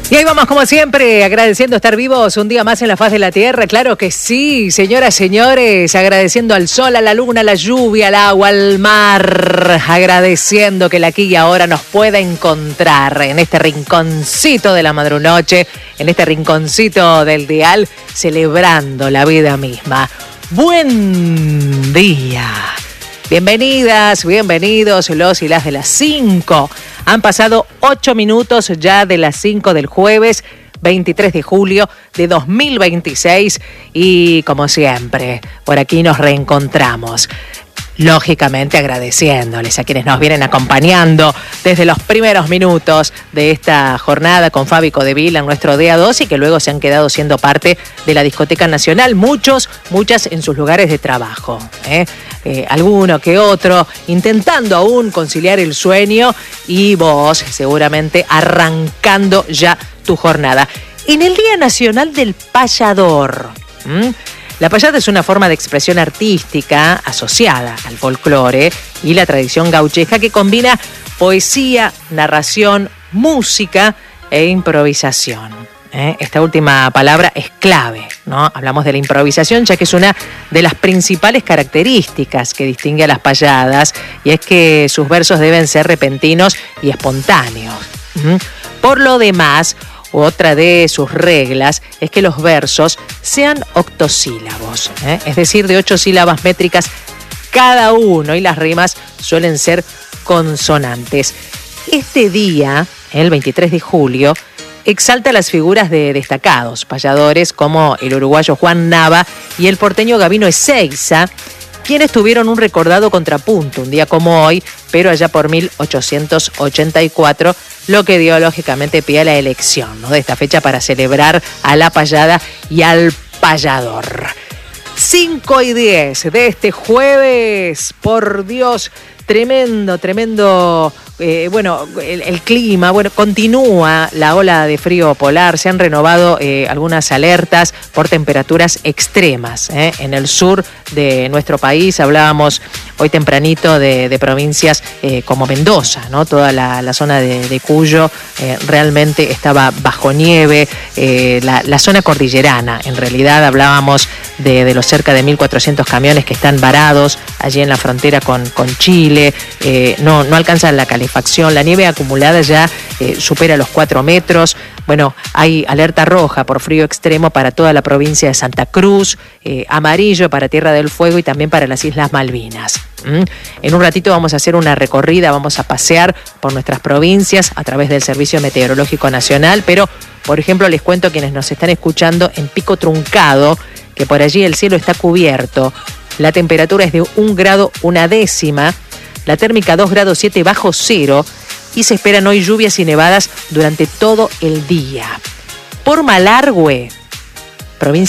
Y ahí vamos como siempre, agradeciendo estar vivos un día más en la faz de la tierra. Claro que sí, señoras, señores, agradeciendo al sol, a la luna, a la lluvia, al agua, al mar, agradeciendo que el aquí y ahora nos pueda encontrar en este rinconcito de la madrunoche, en este rinconcito del dial, celebrando la vida misma. Buen día. Bienvenidas, bienvenidos los y las de las 5. Han pasado 8 minutos ya de las 5 del jueves 23 de julio de 2026 y como siempre, por aquí nos reencontramos. Lógicamente agradeciéndoles a quienes nos vienen acompañando desde los primeros minutos de esta jornada con Fabi Codevila en nuestro Día 2 y que luego se han quedado siendo parte de la Discoteca Nacional, muchas en sus lugares de trabajo. Alguno que otro intentando aún conciliar el sueño y vos seguramente arrancando ya tu jornada. En el Día Nacional del Payador. La payada es una forma de expresión artística asociada al folclore y la tradición gaucheja que combina poesía, narración, música e improvisación. Esta última palabra es clave, ¿no? Hablamos de la improvisación ya que es una de las principales características que distingue a las payadas y es que sus versos deben ser repentinos y espontáneos. Por lo demás, otra de sus reglas es que los versos sean octosílabos, es decir, de 8 sílabas métricas cada uno y las rimas suelen ser consonantes. Este día, el 23 de julio, exalta las figuras de destacados payadores como el uruguayo Juan Nava y el porteño Gabino Ezeiza, quienes tuvieron un recordado contrapunto un día como hoy, pero allá por 1884, lo que dio lógicamente pie a la elección, ¿no?, de esta fecha para celebrar a la payada y al payador. 5:10 de este jueves, por Dios, tremendo. El clima, continúa la ola de frío polar, se han renovado algunas alertas por temperaturas extremas en el sur de nuestro país. Hablábamos hoy tempranito de provincias como Mendoza, ¿no? Toda la zona de Cuyo realmente estaba bajo nieve, la zona cordillerana, en realidad hablábamos de los cerca de 1.400 camiones que están varados allí en la frontera con Chile, no alcanzan la calefacción, la nieve acumulada ya supera los 4 metros. Bueno, hay alerta roja por frío extremo para toda la provincia de Santa Cruz, amarillo para Tierra del Fuego y también para las Islas Malvinas. En un ratito vamos a hacer una recorrida, vamos a pasear por nuestras provincias a través del Servicio Meteorológico Nacional, pero, por ejemplo, les cuento a quienes nos están escuchando en Pico Truncado, que por allí el cielo está cubierto, la temperatura es de 1 grado 1/10, la térmica 2 grados 7 bajo cero y se esperan hoy lluvias y nevadas durante todo el día. Por Malargüe, provincia